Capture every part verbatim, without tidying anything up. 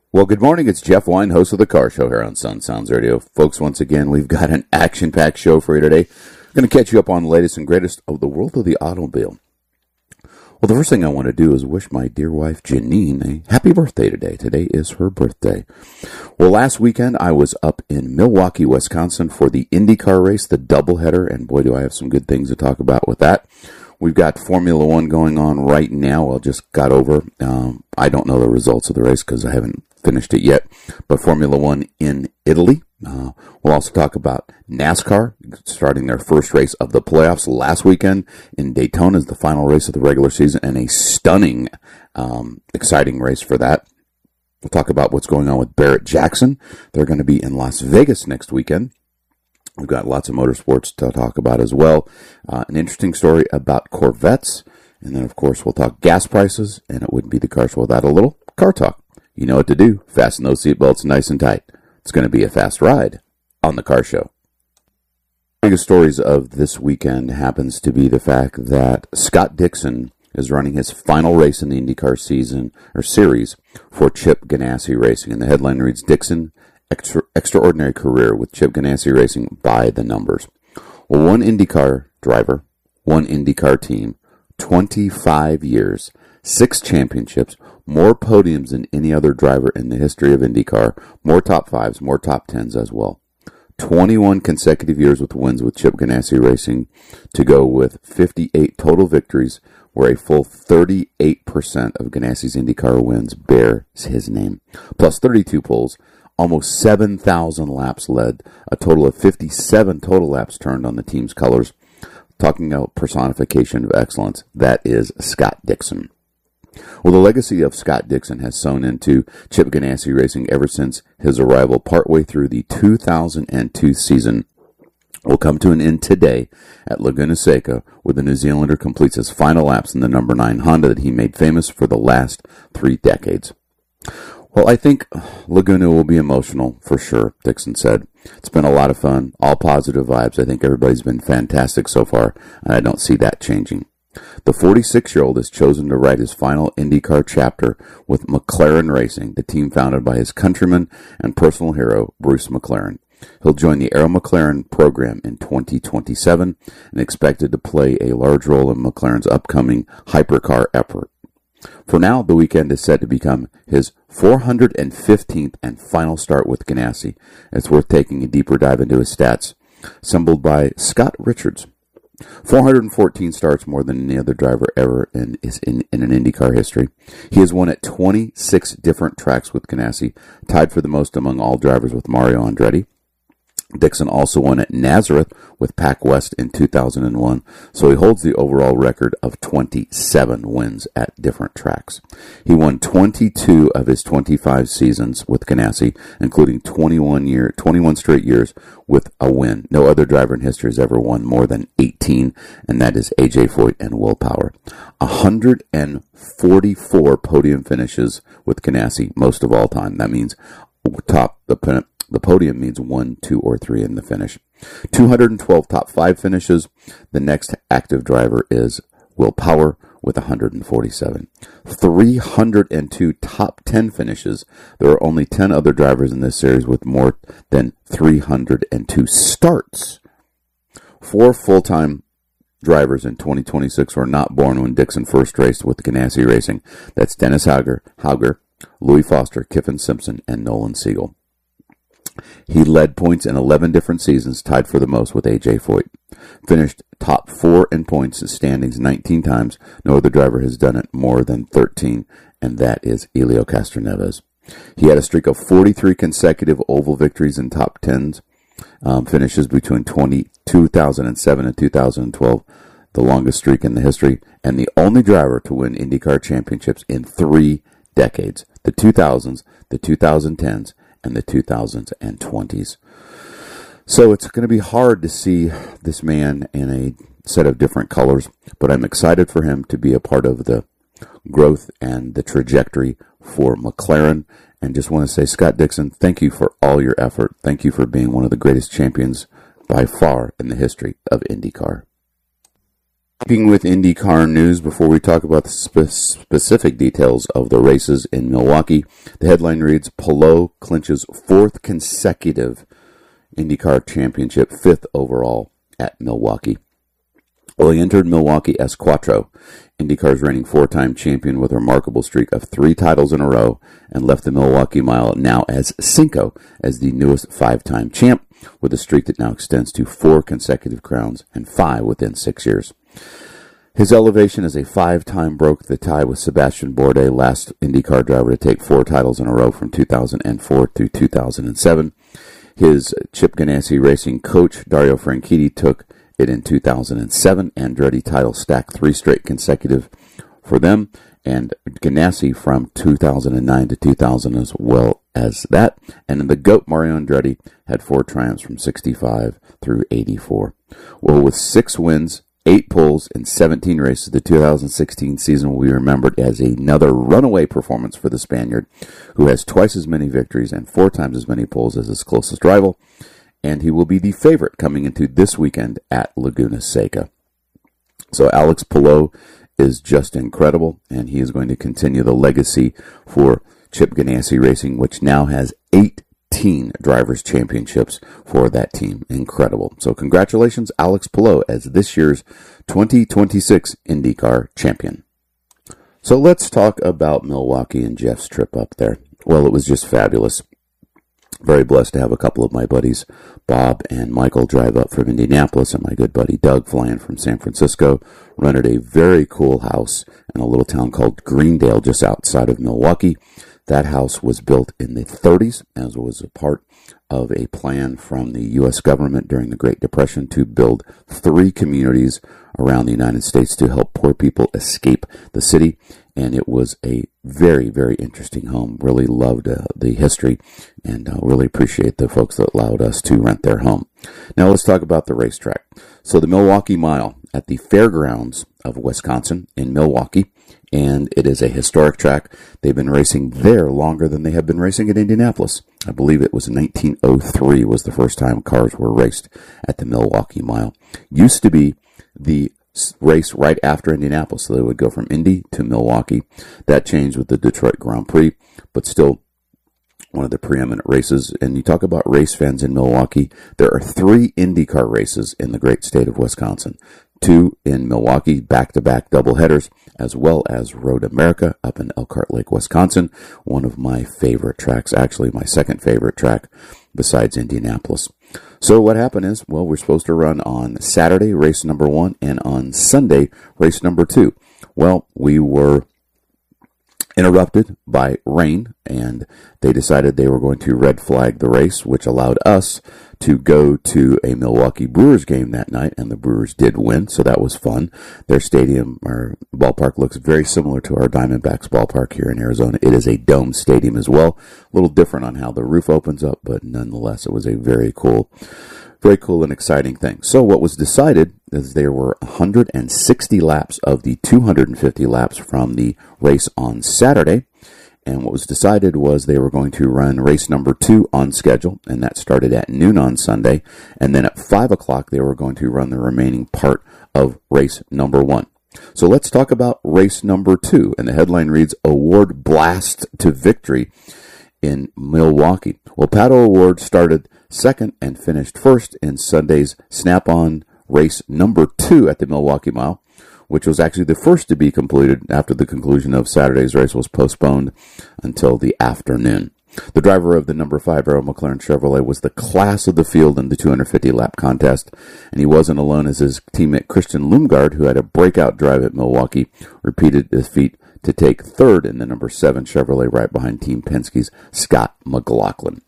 Well, good morning. It's Jeff Wine, host of The Car Show here on Sun Sounds Radio. Folks, once again, we've got an action-packed show for you today. We're going to catch you up on the latest and greatest of the world of the automobile. Well, the first thing I want to do is wish my dear wife, Janine, a happy birthday today. Today is her birthday. Well, last weekend, I was up in Milwaukee, Wisconsin for the IndyCar race, the doubleheader, and boy, do I have some good things to talk about with that. We've got Formula One going on right now. I just got over. Um, I don't know the results of the race because I haven't finished it yet. But Formula One in Italy. Uh, we'll also talk about NASCAR starting their first race of the playoffs last weekend in Daytona is the final race of the regular season and a stunning, um, exciting race for that. We'll talk about what's going on with Barrett Jackson. They're going to be in Las Vegas next weekend. We've got lots of motorsports to talk about as well. Uh, an interesting story about Corvettes. And then, of course, we'll talk gas prices. And it wouldn't be the car show without a little car talk. You know what to do. Fasten those seatbelts nice and tight. It's going to be a fast ride on the car show. One of the biggest stories of this weekend happens to be the fact that Scott Dixon is running his final race in the IndyCar season or series for Chip Ganassi Racing. And the headline reads, Dixon, Extra, extraordinary career with Chip Ganassi Racing by the numbers. Well, one IndyCar driver, one IndyCar team, twenty-five years, six championships, more podiums than any other driver in the history of IndyCar, more top fives, more top tens as well. twenty-one consecutive years with wins with Chip Ganassi Racing to go with fifty-eight total victories, where a full thirty-eight percent of Ganassi's IndyCar wins bear his name, plus thirty-two poles. Almost seven thousand laps led, a total of fifty-seven total laps turned on the team's colors. Talking about personification of excellence, that is Scott Dixon. Well, the legacy of Scott Dixon has sown into Chip Ganassi Racing ever since his arrival partway through the two thousand two season. Will come to an end today at Laguna Seca, where the New Zealander completes his final laps in the number nine Honda that he made famous for the last three decades. Well, I think Laguna will be emotional, for sure, Dixon said. It's been a lot of fun, all positive vibes. I think everybody's been fantastic so far, and I don't see that changing. The forty-six-year-old has chosen to write his final IndyCar chapter with McLaren Racing, the team founded by his countryman and personal hero, Bruce McLaren. He'll join the Arrow McLaren program in twenty twenty-seven and expected to play a large role in McLaren's upcoming hypercar effort. For now, the weekend is set to become his four hundred fifteenth and final start with Ganassi. It's worth taking a deeper dive into his stats, assembled by Scott Richards. four hundred fourteen starts, more than any other driver ever in, in, in an IndyCar history. He has won at twenty-six different tracks with Ganassi, tied for the most among all drivers with Mario Andretti. Dixon also won at Nazareth with Pac West in two thousand one, so he holds the overall record of twenty-seven wins at different tracks. He won twenty-two of his twenty-five seasons with Ganassi, including twenty-one year, twenty-one straight years with a win. No other driver in history has ever won more than eighteen, and that is A J Foyt and Will Power. one hundred forty-four podium finishes with Ganassi, most of all time. That means top the The podium means one, two, or three in the finish. two hundred twelve top five finishes. The next active driver is Will Power with one hundred forty-seven. three hundred two top ten finishes. There are only ten other drivers in this series with more than three hundred two starts. Four full-time drivers in twenty twenty-six were not born when Dixon first raced with Ganassi Racing. That's Dennis Hauger, Hauger, Louis Foster, Kiffin Simpson, and Nolan Siegel. He led points in eleven different seasons, tied for the most with A J Foyt. Finished top four in points standings nineteen times. No other driver has done it more than thirteen, and that is Helio Castroneves. He had a streak of forty-three consecutive oval victories in top tens, um, finishes between two thousand seven and two thousand twelve, the longest streak in the history, and the only driver to win IndyCar championships in three decades, the two thousands, the twenty tens, and the two thousands twenties. So it's going to be hard to see this man in a set of different colors, but I'm excited for him to be a part of the growth and the trajectory for McLaren. And just want to say, Scott Dixon, thank you for all your effort. Thank you for being one of the greatest champions by far in the history of IndyCar. Keeping with IndyCar news, before we talk about the spe- specific details of the races in Milwaukee, the headline reads, Palou clinches fourth consecutive IndyCar championship, fifth overall at Milwaukee. Well, he entered Milwaukee as Quattro, IndyCar's reigning four-time champion with a remarkable streak of three titles in a row, and left the Milwaukee Mile now as Cinco, as the newest five-time champ, with a streak that now extends to four consecutive crowns and five within six years. His elevation as a five-time broke the tie with Sebastian Bourdais, last IndyCar driver to take four titles in a row from two thousand four through two thousand seven. His Chip Ganassi Racing coach, Dario Franchitti, took it in two thousand seven. Andretti title stacked three straight consecutive for them, and Ganassi from two thousand nine to two thousand as well as that. And the GOAT, Mario Andretti, had four triumphs from sixty-five through eighty-four. Well, with six wins, eight poles, and seventeen races, the two thousand sixteen season will be remembered as another runaway performance for the Spaniard, who has twice as many victories and four times as many poles as his closest rival, and he will be the favorite coming into this weekend at Laguna Seca. So Alex Palou is just incredible, and he is going to continue the legacy for Chip Ganassi Racing, which now has eighteen drivers' championships for that team. Incredible. So congratulations, Alex Palou, as this year's twenty twenty-six IndyCar champion. So let's talk about Milwaukee and Jeff's trip up there. Well, it was just fabulous. Very blessed to have a couple of my buddies, Bob and Michael, drive up from Indianapolis, and my good buddy Doug flying from San Francisco. Rented a very cool house in a little town called Greendale, just outside of Milwaukee. That house was built in the thirties, as was a part of a plan from the U S government during the Great Depression to build three communities around the United States to help poor people escape the city. And it was a very, very interesting home. Really loved uh, the history, and uh, really appreciate the folks that allowed us to rent their home. Now let's talk about the racetrack. So the Milwaukee Mile at the Fairgrounds of Wisconsin in Milwaukee, and it is a historic track. They've been racing there longer than they have been racing at Indianapolis. I believe it was nineteen oh three was the first time cars were raced at the Milwaukee Mile. Used to be the race right after Indianapolis, so they would go from Indy to Milwaukee. That changed with the Detroit Grand Prix, but still one of the preeminent races. And you talk about race fans in Milwaukee, there are three IndyCar races in the great state of Wisconsin. Two in Milwaukee, back-to-back doubleheaders, as well as Road America up in Elkhart Lake, Wisconsin. One of my favorite tracks, actually my second favorite track besides Indianapolis. So what happened is, well, we're supposed to run on Saturday, race number one, and on Sunday, race number two. Well, we were interrupted by rain, and they decided they were going to red flag the race, which allowed us to go to a Milwaukee Brewers game that night, and the Brewers did win, so that was fun. Their stadium, or ballpark, looks very similar to our Diamondbacks ballpark here in Arizona. It is a dome stadium as well, a little different on how the roof opens up, but nonetheless, it was a very cool, very cool and exciting thing. So what was decided is there were one hundred sixty laps of the two hundred fifty laps from the race on Saturday. And what was decided was they were going to run race number two on schedule, and that started at noon on Sunday. And then at five o'clock, they were going to run the remaining part of race number one. So let's talk about race number two. And the headline reads, Award Blast to Victory in Milwaukee. Well, Pato O'Ward started second and finished first in Sunday's Snap-on race number two at the Milwaukee Mile, which was actually the first to be completed after the conclusion of Saturday's race was postponed until the afternoon. The driver of the number five Arrow McLaren Chevrolet was the class of the field in the two hundred fifty lap contest, and he wasn't alone as his teammate Christian Lundgaard, who had a breakout drive at Milwaukee, repeated his feat to take third in the number seven Chevrolet right behind Team Penske's Scott McLaughlin.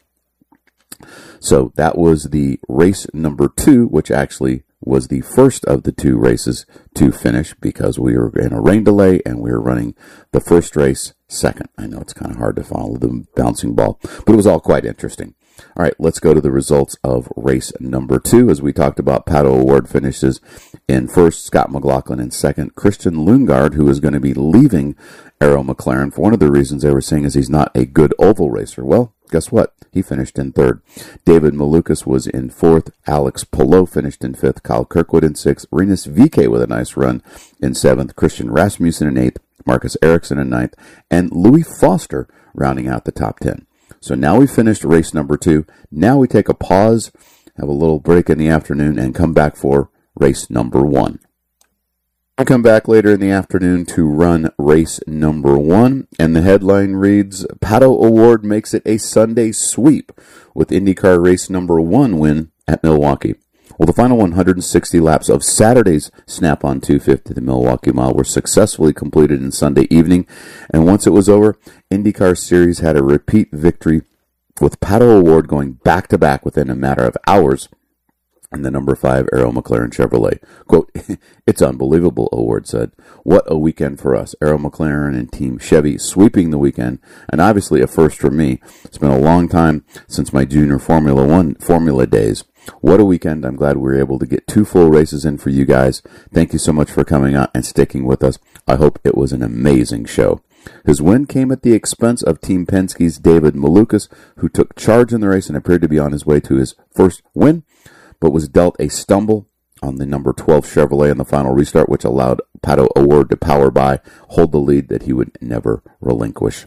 So that was the race number two, which actually was the first of the two races to finish because we were in a rain delay and we were running the first race second. I know it's kind of hard to follow the bouncing ball, but it was all quite interesting. All right, let's go to the results of race number two. As we talked about, Pato O'Ward finishes in first, Scott McLaughlin in second. Christian Lundgaard, who is going to be leaving Arrow McLaren for one of the reasons they were saying is he's not a good oval racer. Well, Guess what? He finished in third. David Malukas was in fourth. Alex Palou finished in fifth. Kyle Kirkwood in sixth. Rinus V K with a nice run in seventh. Christian Rasmussen in eighth. Marcus Ericsson in ninth. And Louis Foster rounding out the top ten. So now we finished race number two. Now we take a pause, have a little break in the afternoon, and come back for race number one. I come back later in the afternoon to run race number one, and the headline reads, Pato O'Ward makes it a Sunday sweep with IndyCar race number one win at Milwaukee. Well, the final one hundred sixty laps of Saturday's Snap-on two fifty, the Milwaukee Mile, were successfully completed in Sunday evening, and once it was over, IndyCar Series had a repeat victory with Pato O'Ward going back-to-back within a matter of hours and the number five Arrow McLaren Chevrolet. Quote, it's unbelievable, O'Ward said. What a weekend for us. Arrow McLaren and Team Chevy sweeping the weekend, and obviously a first for me. It's been a long time since my junior Formula One Formula days. What a weekend. I'm glad we were able to get two full races in for you guys. Thank you so much for coming out and sticking with us. I hope it was an amazing show. His win came at the expense of Team Penske's David Malukas, who took charge in the race and appeared to be on his way to his first win, but was dealt a stumble on the number twelve Chevrolet in the final restart, which allowed Pato O'Ward to power by, hold the lead that he would never relinquish.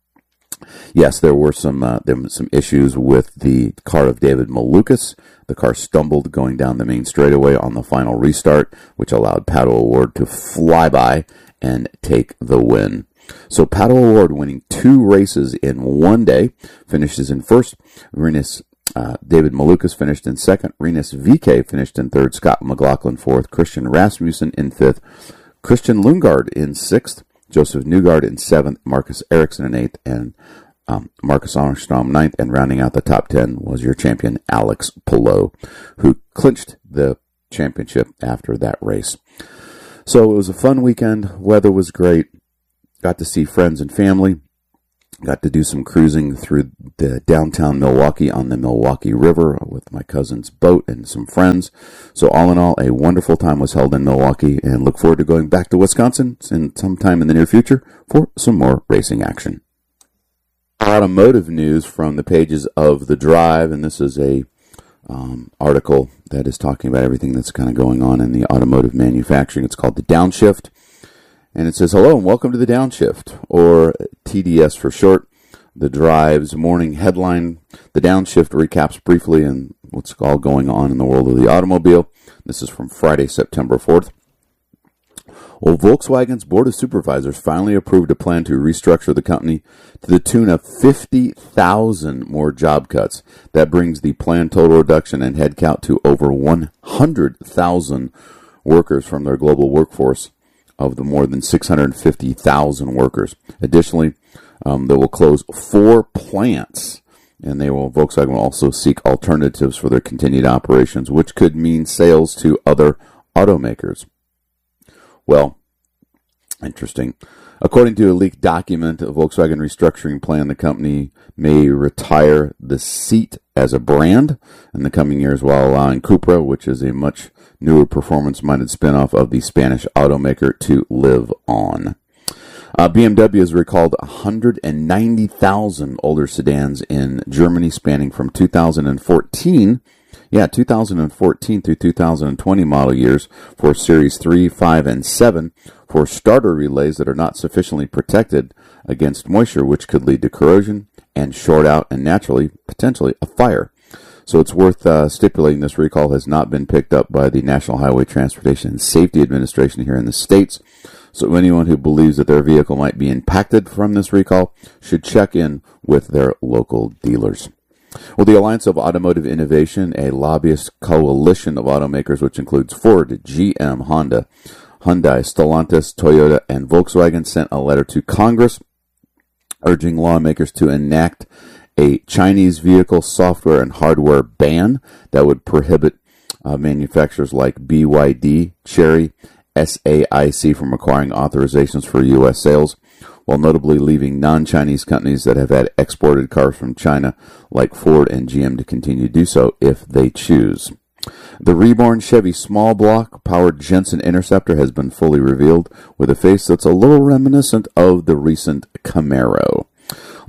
Yes, there were some uh, there were some issues with the car of David Malukas. The car stumbled going down the main straightaway on the final restart, which allowed Pato O'Ward to fly by and take the win. So Pato O'Ward, winning two races in one day, finishes in first. Rinus Uh, David Malukas finished in second. Rinus V K finished in third. Scott McLaughlin fourth. Christian Rasmussen in fifth. Christian Lundgaard in sixth. Joseph Newgard in seventh. Marcus Ericsson in eighth. And um, Marcus Armstrong ninth. And rounding out the top ten was your champion, Alex Palou, who clinched the championship after that race. So it was a fun weekend. Weather was great. Got to see friends and family. Got to do some cruising through the downtown Milwaukee on the Milwaukee River with my cousin's boat and some friends. So all in all, a wonderful time was held in Milwaukee, and look forward to going back to Wisconsin in sometime in the near future for some more racing action. Automotive news from the pages of The Drive, and this is a um, article that is talking about everything that's kind of going on in the automotive manufacturing. It's called The Downshift. And it says, hello and welcome to the Downshift, or T D S for short. The Drive's morning headline. The Downshift recaps briefly on what's all going on in the world of the automobile. This is from Friday, September fourth. Well, Volkswagen's Board of Supervisors finally approved a plan to restructure the company to the tune of fifty thousand more job cuts. That brings the planned total reduction in headcount to over one hundred thousand workers from their global workforce of the more than six hundred fifty thousand workers. Additionally, um, they will close four plants, and they will Volkswagen will also seek alternatives for their continued operations, which could mean sales to other automakers. Well, interesting. According to a leaked document, a Volkswagen restructuring plan, the company may retire the Seat as a brand in the coming years while allowing Cupra, which is a much newer performance-minded spin-off of the Spanish automaker, to live on. Uh, B M W has recalled one hundred ninety thousand older sedans in Germany spanning from two thousand fourteen, yeah, two thousand fourteen through two thousand twenty model years for Series three, five, and seven for starter relays that are not sufficiently protected against moisture, which could lead to corrosion and short out and naturally, potentially, a fire. So it's worth uh, stipulating this recall has not been picked up by the National Highway Transportation and Safety Administration here in the States. So anyone who believes that their vehicle might be impacted from this recall should check in with their local dealers. Well, the Alliance of Automotive Innovation, a lobbyist coalition of automakers which includes Ford, G M, Honda, Hyundai, Stellantis, Toyota, and Volkswagen, sent a letter to Congress urging lawmakers to enact a Chinese vehicle software and hardware ban that would prohibit uh, manufacturers like B Y D, Chery, S A I C from acquiring authorizations for U S sales, while notably leaving non-Chinese companies that have had exported cars from China like Ford and G M to continue to do so if they choose. The reborn Chevy small block powered Jensen Interceptor has been fully revealed with a face that's a little reminiscent of the recent Camaro. Let's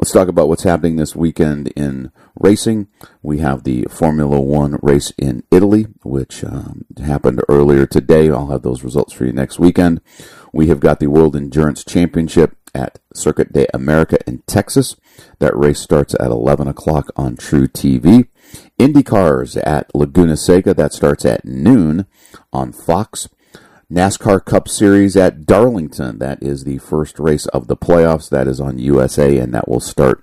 let's talk about what's happening this weekend in racing. We have the Formula One race in Italy, which um, happened earlier today. I'll have those results for you next weekend. We have got the World Endurance Championship at Circuit de America in Texas. That race starts at eleven o'clock on True T V. IndyCars at Laguna Seca. That starts at noon on Fox. NASCAR Cup Series at Darlington. That is the first race of the playoffs. That is on U S A, and that will start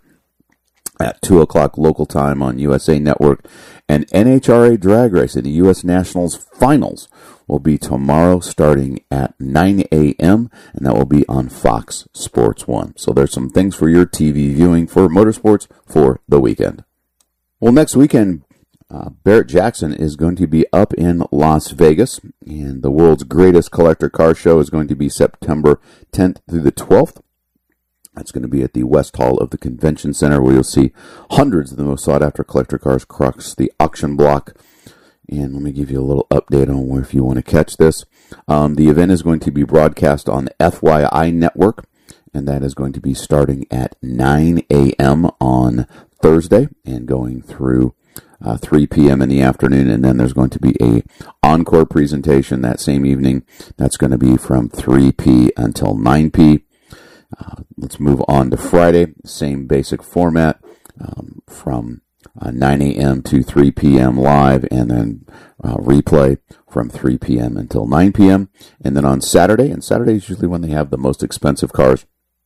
at two o'clock local time on U S A Network. And N H R A Drag Race in the U S Nationals Finals will be tomorrow starting at nine a.m., and that will be on Fox Sports one. So there's some things for your T V viewing for motorsports for the weekend. Well, next weekend, Uh, Barrett Jackson is going to be up in Las Vegas, and the world's greatest collector car show is going to be September tenth through the twelfth. That's going to be at the West Hall of the Convention Center, where you'll see hundreds of the most sought-after collector cars across the auction block. And let me give you a little update on where if you want to catch this. Um, the event is going to be broadcast on the F Y I network, and that is going to be starting at nine a.m. on Thursday and going through Uh, three p.m. in the afternoon, and then there's going to be a encore presentation that same evening. That's going to be from three p.m. until nine p.m. Uh, let's move on to Friday. Same basic format um, from uh, nine a.m. to three p.m. live, and then uh, replay from three p.m. until nine p.m. And then on Saturday, and Saturday is usually when they have the most expensive cars,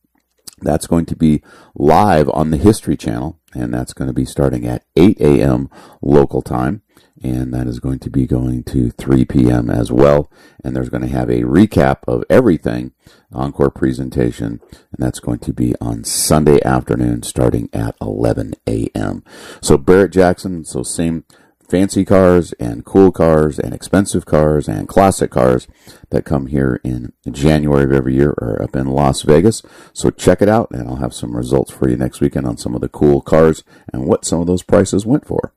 that's going to be live on the History Channel, and that's going to be starting at eight a.m. local time, and that is going to be going to three p.m. as well. And there's going to have a recap of everything, encore presentation, and that's going to be on Sunday afternoon starting at eleven a.m. So Barrett Jackson, so same fancy cars and cool cars and expensive cars and classic cars that come here in January of every year are up in Las Vegas. So check it out, and I'll have some results for you next weekend on some of the cool cars and what some of those prices went for.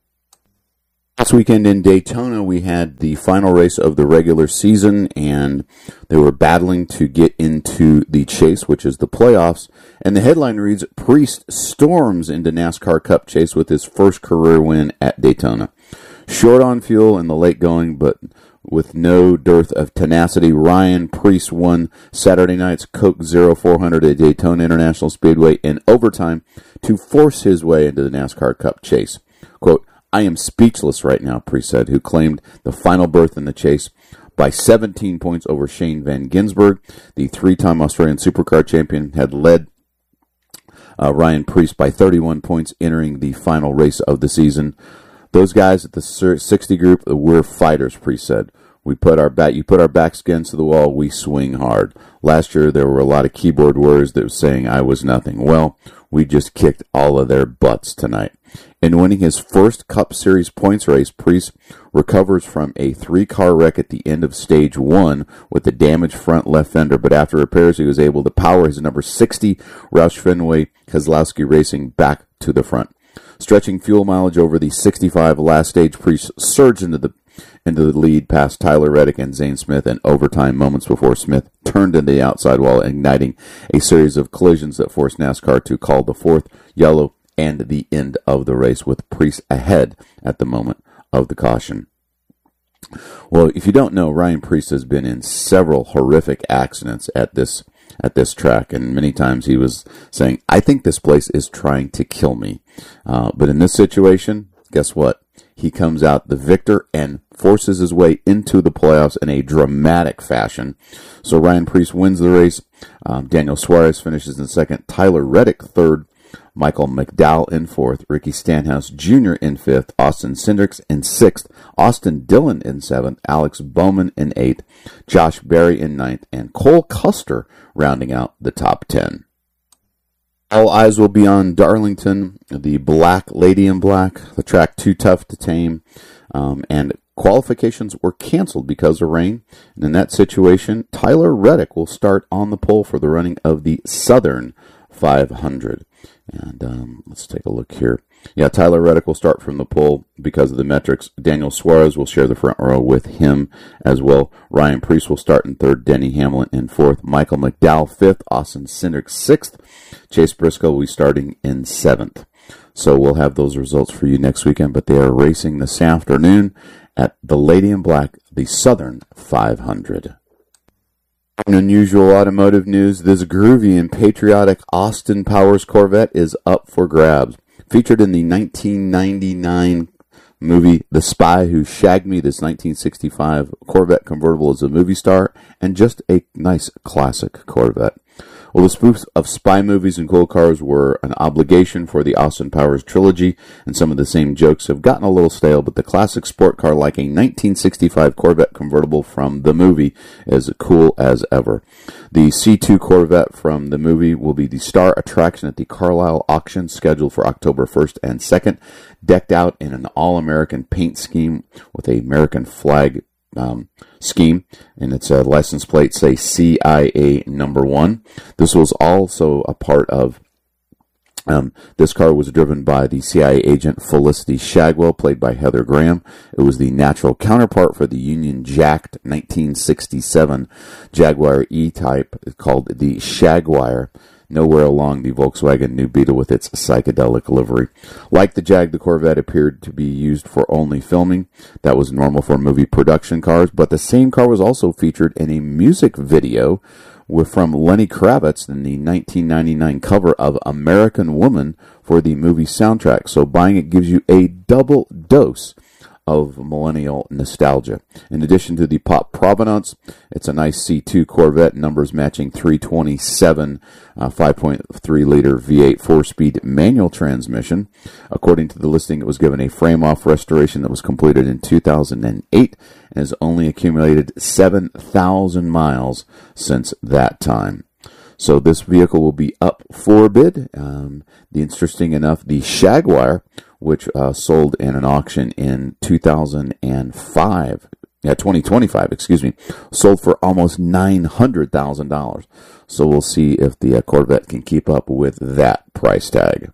Last weekend in Daytona, we had the final race of the regular season, and they were battling to get into the chase, which is the playoffs. And the headline reads, Priest storms into NASCAR Cup chase with his first career win at Daytona. Short on fuel in the late going, but with no dearth of tenacity, Ryan Priest won Saturday night's Coke Zero four hundred at Daytona International Speedway in overtime to force his way into the NASCAR Cup chase. Quote, I am speechless right now, Priest said, who claimed the final berth in the chase by seventeen points over Shane Van Gisbergen. The three-time Australian Supercar champion had led uh, Ryan Priest by thirty-one points entering the final race of the season. Those guys at the sixty group, we're fighters, Priest said. We put our back, you put our backs against the wall, we swing hard. Last year, there were a lot of keyboard words that were saying I was nothing. Well, we just kicked all of their butts tonight. In winning his first Cup Series points race, Priest recovers from a three-car wreck at the end of stage one with a damaged front left fender, but after repairs, he was able to power his number sixty Roush Fenway Keselowski Racing back to the front. Stretching fuel mileage over the sixty-five last stage, Priest surged into the into the lead past Tyler Reddick and Zane Smith in overtime moments before Smith turned into the outside wall, igniting a series of collisions that forced NASCAR to call the fourth yellow and the end of the race, with Priest ahead at the moment of the caution. Well, if you don't know, Ryan Priest has been in several horrific accidents at this at this track, and many times he was saying, I think this place is trying to kill me. Uh, but in this situation, guess what? He comes out the victor and forces his way into the playoffs in a dramatic fashion. So Ryan Priest wins the race. Um, Daniel Suarez finishes in second. Tyler Reddick third. Michael McDowell in fourth. Ricky Stenhouse Junior in fifth. Austin Cindrix in sixth. Austin Dillon in seventh. Alex Bowman in eighth. Josh Berry in ninth. And Cole Custer rounding out the top ten. All eyes will be on Darlington, the Black Lady in Black, the track too tough to tame, um, and qualifications were canceled because of rain. And in that situation, Tyler Reddick will start on the pole for the running of the Southern five hundred. And um, let's take a look here. Yeah, Tyler Reddick will start from the pole because of the metrics. Daniel Suarez will share the front row with him as well. Ryan Preece will start in third. Denny Hamlin in fourth. Michael McDowell fifth. Austin Cindric sixth. Chase Briscoe will be starting in seventh. So we'll have those results for you next weekend, but they are racing this afternoon at the Lady in Black, the Southern five hundred. In unusual automotive news, this groovy and patriotic Austin Powers Corvette is up for grabs. Featured in the nineteen ninety-nine movie The Spy Who Shagged Me, this nineteen sixty-five Corvette convertible is a movie star and just a nice classic Corvette. Well, the spoofs of spy movies and cool cars were an obligation for the Austin Powers trilogy, and some of the same jokes have gotten a little stale, but the classic sport car like a nineteen sixty-five Corvette convertible from the movie is cool as ever. The C two Corvette from the movie will be the star attraction at the Carlisle auction scheduled for October first and second, decked out in an all-American paint scheme with a American flag Um, scheme, and its uh, license plate say C I A number one. This was also a part of um, this car was driven by the C I A agent Felicity Shagwell, played by Heather Graham. It was the natural counterpart for the Union Jacked nineteen sixty-seven Jaguar E-Type called the Shagwire. Nowhere along the Volkswagen New Beetle with its psychedelic livery. Like the Jag, the Corvette appeared to be used for only filming. That was normal for movie production cars, but the same car was also featured in a music video with, from Lenny Kravitz in the nineteen ninety-nine cover of American Woman for the movie soundtrack. So buying it gives you a double dose of millennial nostalgia. In addition to the pop provenance, it's a nice C two Corvette, numbers matching three twenty-seven, uh, five point three liter V eight four-speed manual transmission. According to the listing, it was given a frame-off restoration that was completed in two thousand eight and has only accumulated seven thousand miles since that time. So this vehicle will be up for bid. Um, the interesting enough, the Shagwire, which uh, sold in an auction in two thousand five, yeah, twenty twenty-five, excuse me, sold for almost nine hundred thousand dollars. So we'll see if the uh, Corvette can keep up with that price tag.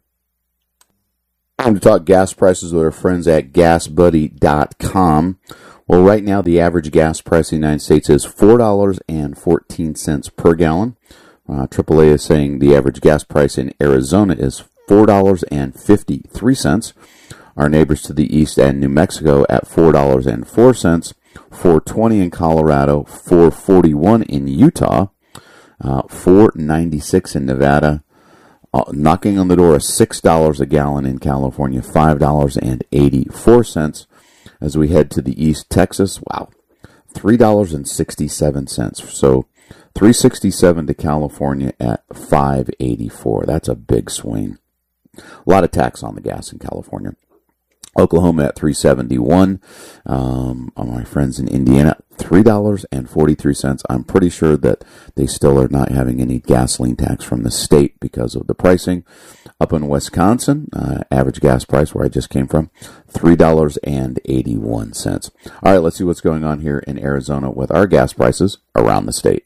Time to talk gas prices with our friends at gas buddy dot com. Well, right now the average gas price in the United States is four dollars and fourteen cents per gallon. Uh, triple A is saying the average gas price in Arizona is four dollars and fifty-three cents. Our neighbors to the east and New Mexico at four dollars and four cents. four twenty in Colorado, four forty-one in Utah, uh, four ninety-six in Nevada, uh, knocking on the door of six dollars a gallon in California, five dollars and eighty-four cents. As we head to the east, Texas, wow, three dollars and sixty-seven cents. So three sixty-seven to California at five eighty-four. That's a big swing. A lot of tax on the gas in California. Oklahoma at three seventy-one. Um, my friends in Indiana, three dollars and forty-three cents. I'm pretty sure that they still are not having any gasoline tax from the state because of the pricing. Up in Wisconsin, uh, average gas price where I just came from, three dollars and eighty-one cents. All right, let's see what's going on here in Arizona with our gas prices around the state.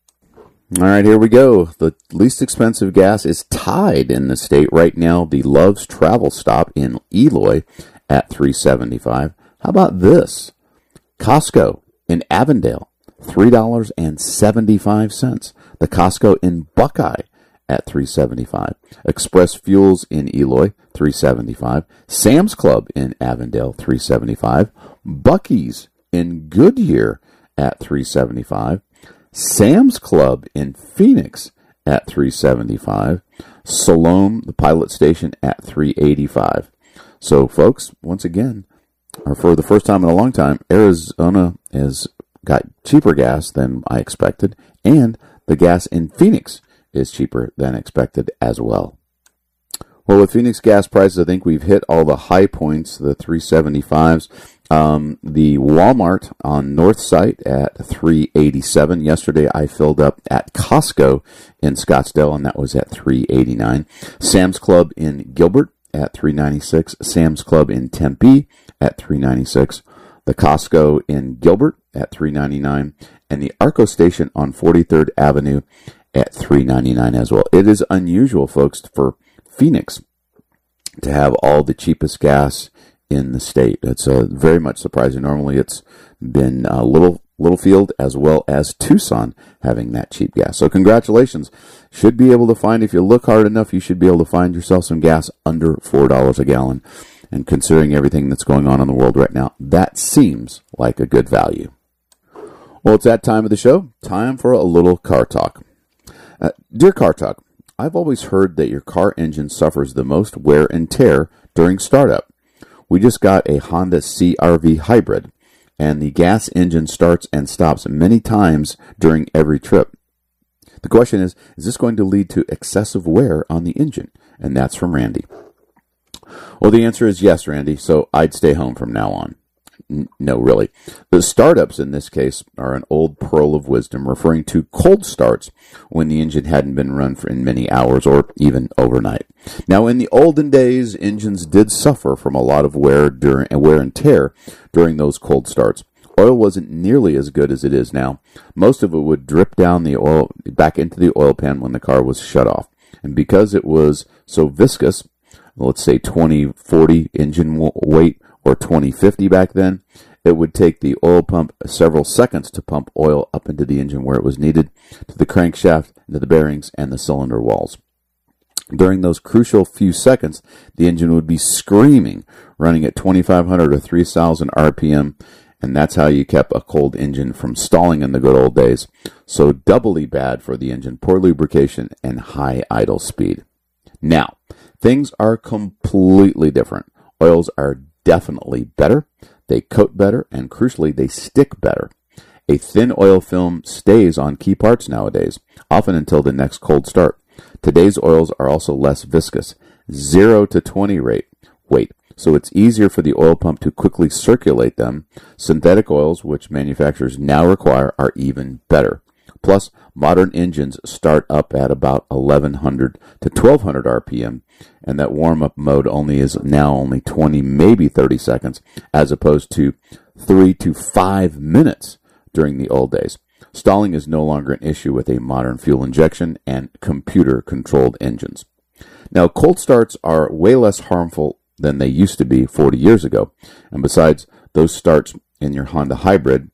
All right, here we go. The least expensive gas is tied in the state right now. The Love's Travel Stop in Eloy at three seventy-five. How about this? Costco in Avondale, three dollars and seventy-five cents. The Costco in Buckeye at three seventy-five. Express Fuels in Eloy, three seventy-five. Sam's Club in Avondale, three seventy-five. Buc-ee's in Goodyear at three seventy-five. Sam's Club in Phoenix at three seventy-five. Siloam, the Pilot Station, at three eighty-five. So, folks, once again, or for the first time in a long time, Arizona has got cheaper gas than I expected, and the gas in Phoenix is cheaper than expected as well. Well, with Phoenix gas prices, I think we've hit all the high points, the three seventy-fives. Um, the Walmart on North Site at three eighty-seven. Yesterday I filled up at Costco in Scottsdale, and that was at three eighty-nine. Sam's Club in Gilbert at three ninety-six. Sam's Club in Tempe at three ninety-six. The Costco in Gilbert at three ninety-nine. And the Arco Station on forty-third Avenue at three ninety-nine as well. It is unusual, folks, for Phoenix to have all the cheapest gas in the state. It's uh, very much surprising. Normally it's been uh, Little Littlefield as well as Tucson having that cheap gas. So congratulations. Should be able to find, if you look hard enough, you should be able to find yourself some gas under four dollars a gallon. And considering everything that's going on in the world right now, that seems like a good value. Well, it's that time of the show. Time for a little car talk. Uh, dear Car Talk, I've always heard that your car engine suffers the most wear and tear during startup. We just got a Honda C R V hybrid, and the gas engine starts and stops many times during every trip. The question is, is this going to lead to excessive wear on the engine? And that's from Randy. Well, the answer is yes, Randy, so I'd stay home from now on. N- no, really. The startups in this case are an old pearl of wisdom referring to cold starts when the engine hadn't been run for in many hours or even overnight. Now, in the olden days, engines did suffer from a lot of wear during wear and tear during those cold starts. Oil wasn't nearly as good as it is now. Most of it would drip down the oil back into the oil pan when the car was shut off. And because it was so viscous, let's say twenty forty engine weight or twenty fifty back then, it would take the oil pump several seconds to pump oil up into the engine where it was needed, to the crankshaft, into the bearings, and the cylinder walls. During those crucial few seconds, the engine would be screaming, running at twenty-five hundred or three thousand R P M, and that's how you kept a cold engine from stalling in the good old days. So doubly bad for the engine, poor lubrication, and high idle speed. Now, things are completely different. Oils are definitely better. They coat better, and crucially, they stick better. A thin oil film stays on key parts nowadays, often until the next cold start. Today's oils are also less viscous, zero to twenty rate weight, so it's easier for the oil pump to quickly circulate them. Synthetic oils, which manufacturers now require, are even better. Plus, modern engines start up at about eleven hundred to twelve hundred R P M, and that warm-up mode only is now only twenty, maybe thirty seconds, as opposed to three to five minutes during the old days. Stalling is no longer an issue with a modern fuel injection and computer-controlled engines. Now, cold starts are way less harmful than they used to be forty years ago, and besides, those starts in your Honda hybrid